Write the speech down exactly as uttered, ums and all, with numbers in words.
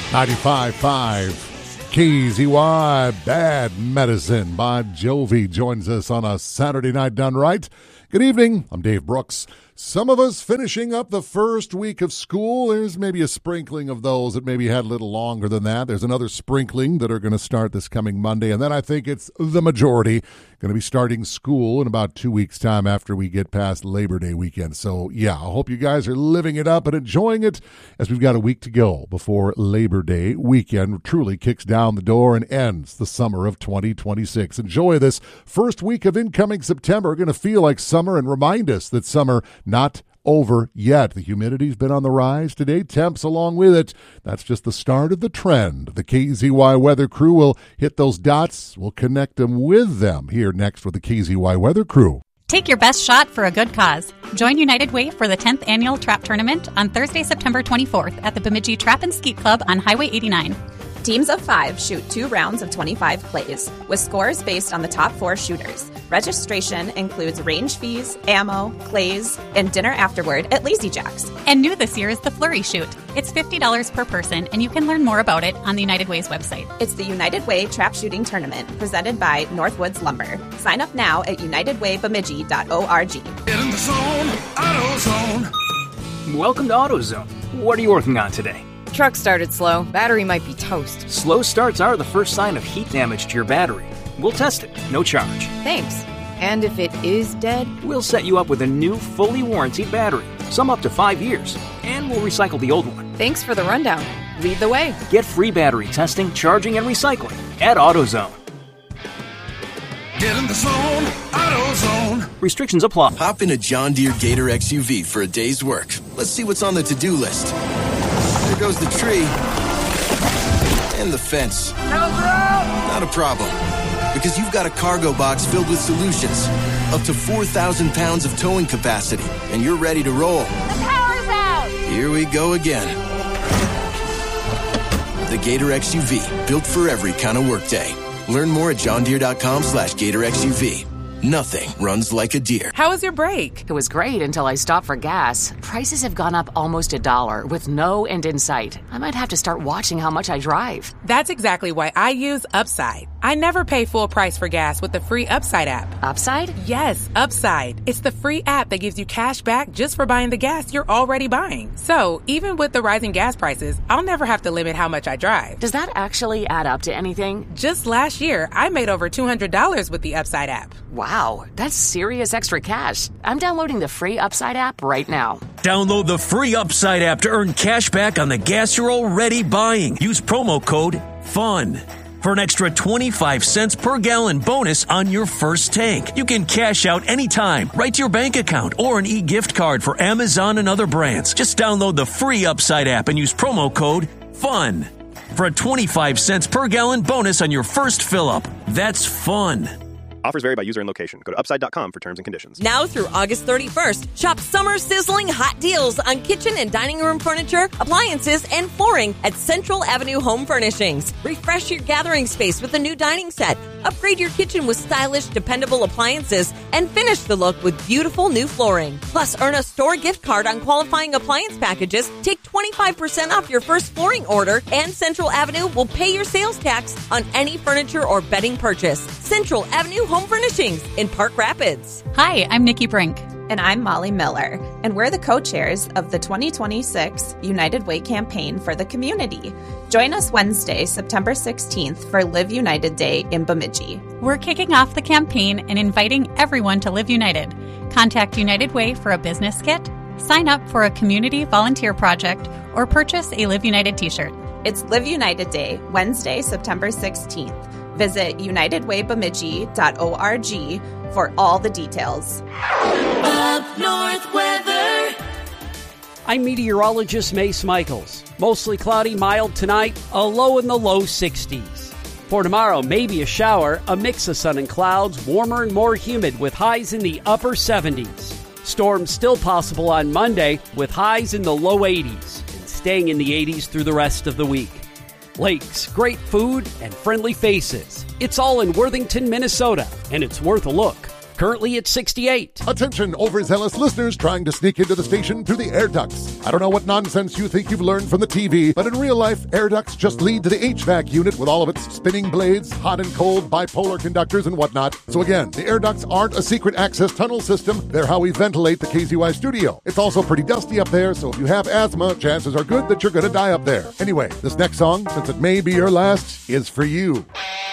ninety-five point five K Z Y, Bad Medicine by Jovi joins us on a Saturday night done right. Good evening. I'm Dave Brooks. Some of us finishing up the first week of school. There's maybe a sprinkling of those that maybe had a little longer than that. There's another sprinkling that are going to start this coming Monday. And then I think it's the majority going to be starting school in about two weeks' time after we get past Labor Day weekend. So, yeah, I hope you guys are living it up and enjoying it as we've got a week to go before Labor Day weekend truly kicks down the door and ends the summer of twenty twenty-six. Enjoy this first week of incoming September. We're going to feel like summer and remind us that summer not over yet. The humidity's been on the rise today, temps along with it. That's just the start of the trend. The K Z Y Weather Crew will hit those dots. We'll connect them with them here next with the K Z Y Weather Crew. Take your best shot for a good cause. Join United Way for the tenth Annual Trap Tournament on Thursday, September twenty-fourth at the Bemidji Trap and Skeet Club on Highway eighty-nine. Teams of five shoot two rounds of twenty-five clays, with scores based on the top four shooters. Registration includes range fees, ammo, clays, and dinner afterward at Lazy Jack's. And new this year is the Flurry Shoot. It's fifty dollars per person, and you can learn more about it on the United Way's website. It's the United Way Trap Shooting Tournament, presented by Northwoods Lumber. Sign up now at united way bemidji dot org. Get in the zone, AutoZone. Welcome to AutoZone. What are you working on today? Truck started slow. Battery might be toast. Slow starts are the first sign of heat damage to your battery. We'll test it, no charge. Thanks. And if it is dead? We'll set you up with a new, fully warranted battery, some up to five years, and we'll recycle the old one. Thanks for the rundown. Lead the way. Get free battery testing, charging, and recycling at AutoZone. Get in the zone, AutoZone. Restrictions apply. Hop in a John Deere Gator X U V for a day's work. Let's see what's on the to-do list. There goes the tree. And the fence. Not a problem. Because you've got a cargo box filled with solutions. Up to four thousand pounds of towing capacity. And you're ready to roll. The power's out! Here we go again. The Gator X U V. Built for every kind of workday. Learn more at john deere dot com slash gator x u v. Nothing runs like a deer. How was your break? It was great until I stopped for gas. Prices have gone up almost a dollar with no end in sight. I might have to start watching how much I drive. That's exactly why I use Upside. I never pay full price for gas with the free Upside app. Upside? Yes, Upside. It's the free app that gives you cash back just for buying the gas you're already buying. So even with the rising gas prices, I'll never have to limit how much I drive. Does that actually add up to anything? Just last year, I made over two hundred dollars with the Upside app. Wow, that's serious extra cash. I'm downloading the free Upside app right now. Download the free Upside app to earn cash back on the gas you're already buying. Use promo code FUN for an extra twenty-five cents per gallon bonus on your first tank. You can cash out anytime, right to your bank account, or an e-gift card for Amazon and other brands. Just download the free Upside app and use promo code FUN for a twenty-five cents per gallon bonus on your first fill-up. That's fun. Offers vary by user and location. Go to upside dot com for terms and conditions. Now through August thirty-first, shop summer sizzling hot deals on kitchen and dining room furniture, appliances, and flooring at Central Avenue Home Furnishings. Refresh your gathering space with a new dining set. Upgrade your kitchen with stylish, dependable appliances, and finish the look with beautiful new flooring. Plus, earn a store gift card on qualifying appliance packages. Take twenty-five percent off your first flooring order, and Central Avenue will pay your sales tax on any furniture or bedding purchase. Central Avenue Home Furnishings in Park Rapids. Hi, I'm Nikki Brink. And I'm Molly Miller, and we're the co-chairs of the twenty twenty-six United Way campaign for the community. Join us Wednesday, September sixteenth for Live United Day in Bemidji. We're kicking off the campaign and inviting everyone to Live United. Contact United Way for a business kit, sign up for a community volunteer project, or purchase a Live United t-shirt. It's Live United Day, Wednesday, September sixteenth. Visit united way bemidji dot org for all the details. Up North weather. I'm meteorologist Mace Michaels. Mostly cloudy, mild tonight, a low in the low sixties. For tomorrow, maybe a shower, a mix of sun and clouds, warmer and more humid with highs in the upper seventies. Storms still possible on Monday with highs in the low eighties and staying in the eighties through the rest of the week. Lakes, great food, and friendly faces. It's all in Worthington, Minnesota, and it's worth a look. currently at sixty-eight. Attention, overzealous listeners trying to sneak into the station through the air ducts. I don't know what nonsense you think you've learned from the T V, but in real life, air ducts just lead to the H V A C unit with all of its spinning blades, hot and cold, bipolar conductors, and whatnot. So again, the air ducts aren't a secret access tunnel system. They're how we ventilate the K Z Y studio. It's also pretty dusty up there, so if you have asthma, chances are good that you're going to die up there. Anyway, this next song, since it may be your last, is for you.